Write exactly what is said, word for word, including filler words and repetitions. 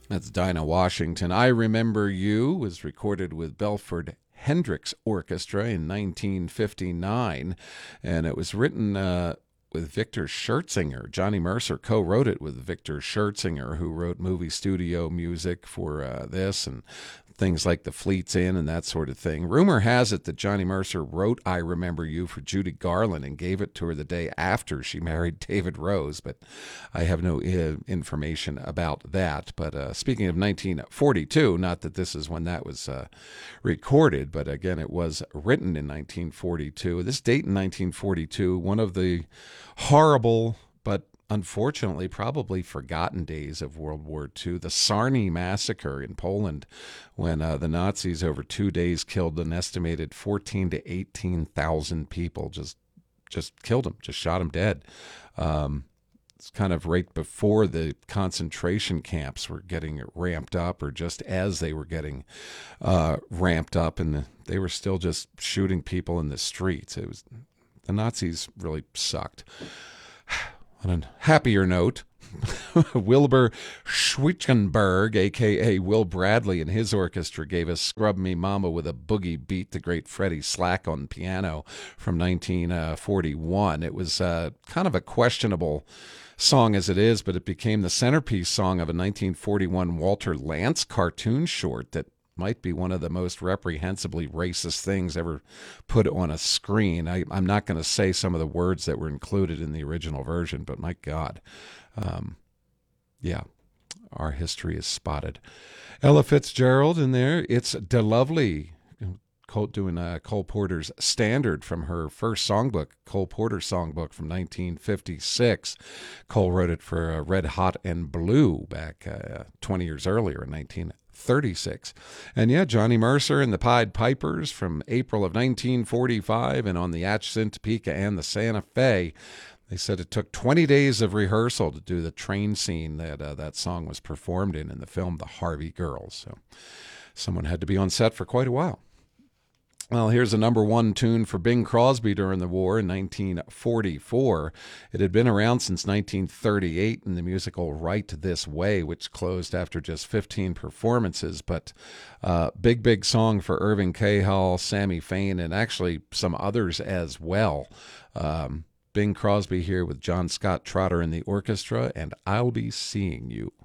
That's Dinah Washington. I Remember You was recorded with Belford Hendricks Orchestra in nineteen fifty-nine, and it was written uh, with Victor Schertzinger. Johnny Mercer co-wrote it with Victor Schertzinger, who wrote movie studio music for uh, this and things like The Fleet's Inn and that sort of thing. Rumor has it that Johnny Mercer wrote I Remember You for Judy Garland and gave it to her the day after she married David Rose, but I have no uh, information about that. But uh, speaking of nineteen forty-two, not that this is when that was uh, recorded, but again, it was written in nineteen forty-two. This date in nineteen forty-two, one of the horrible but unfortunately probably forgotten days of World War Two, the Sarny massacre in Poland, when uh, the Nazis over two days killed an estimated fourteen to eighteen thousand people, just just killed them, just shot them dead. Um, it's kind of right before the concentration camps were getting ramped up, or just as they were getting uh, ramped up, and the, they were still just shooting people in the streets. It was the Nazis really sucked. On a happier note, Wilbur Schwickenberg, a k a. Will Bradley, and his orchestra gave us Scrub Me Mama with a Boogie Beat, the great Freddie Slack on piano from nineteen forty-one. It was uh, kind of a questionable song as it is, but it became the centerpiece song of a nineteen forty-one Walter Lantz cartoon short that might be one of the most reprehensibly racist things ever put on a screen. I, I'm not going to say some of the words that were included in the original version, but my God. Um, yeah, our history is spotted. Ella Fitzgerald in there. It's De Lovely, Cole, doing uh, Cole Porter's Standard from her first songbook, Cole Porter Songbook from nineteen fifty-six. Cole wrote it for uh, Red Hot and Blue back uh, twenty years earlier in nineteen thirty-six. And yeah, Johnny Mercer and the Pied Pipers from April of nineteen forty-five, and on the Atchison, Topeka, and the Santa Fe. They said it took twenty days of rehearsal to do the train scene that uh, that song was performed in in the film The Harvey Girls. So someone had to be on set for quite a while. Well, here's a number one tune for Bing Crosby during the war in nineteen forty-four. It had been around since nineteen thirty-eight in the musical Right This Way, which closed after just fifteen performances. But uh, big, big song for Irving Cahall, Sammy Fain, and actually some others as well. Um, Bing Crosby here with John Scott Trotter in the orchestra, and I'll Be Seeing You.